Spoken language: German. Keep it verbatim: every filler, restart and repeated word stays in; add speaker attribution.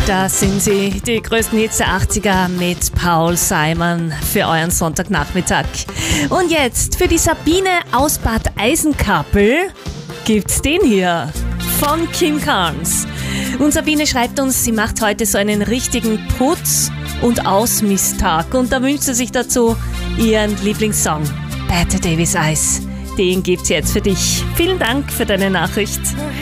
Speaker 1: Das sind sie, die größten Hits der achtziger mit Paul Simon für euren Sonntagnachmittag. Und jetzt für die Sabine aus Bad Eisenkappel gibt's den hier von Kim Carnes. Und Sabine schreibt uns, sie macht heute so einen richtigen Putz- und Ausmisstag. Und da wünscht sie sich dazu ihren Lieblingssong, Bette Davis Eyes. Den gibt's jetzt für dich. Vielen Dank für deine Nachricht.